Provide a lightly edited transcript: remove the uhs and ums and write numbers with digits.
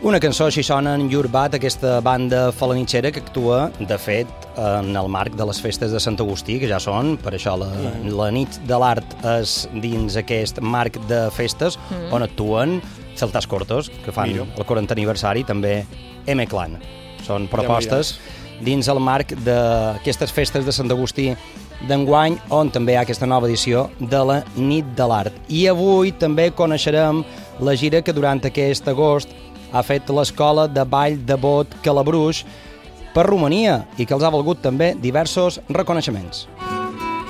Una cançó, així sona en Llur Bat, aquesta banda falanitxera que actua, de fet, en el marc de les festes de Sant Agustí, que ja són, per això la nit de l'art és dins aquest marc de festes, on actuen Celtas Cortos, que fan el 40 aniversari, també M-Clan. Són propostes dins el marc d'aquestes festes de Sant Agustí d'enguany, on també hi ha aquesta nova edició de la nit de l'art. I avui també coneixerem la gira que durant aquest agost ha fet l'Escola de Ball de Bot Calabruix per Romania i que els ha valgut també diversos reconeixements.